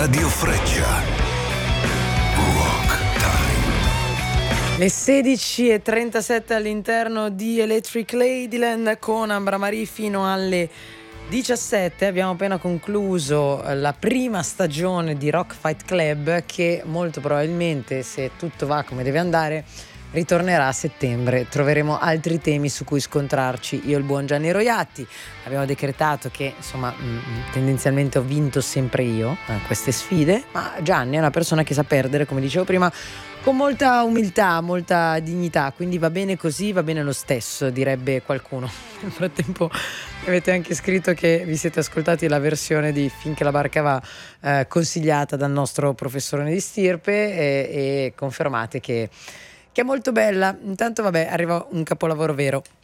Radio Freccia. Rock Time. Le 16:37 all'interno di Electric Ladyland con Ambra Marie fino alle 17. Abbiamo appena concluso la prima stagione di Rock Fight Club, che molto probabilmente, se tutto va come deve andare, ritornerà a settembre. Troveremo altri temi su cui scontrarci io e il buon Gianni Roiatti. Abbiamo decretato che insomma tendenzialmente ho vinto sempre io queste sfide, ma Gianni è una persona che sa perdere, come dicevo prima, con molta umiltà, molta dignità, quindi va bene così, va bene lo stesso, direbbe qualcuno. Nel frattempo avete anche scritto che vi siete ascoltati la versione di Finché la barca va, consigliata dal nostro professorone di stirpe, e confermate che è molto bella. Intanto vabbè, arriva un capolavoro vero.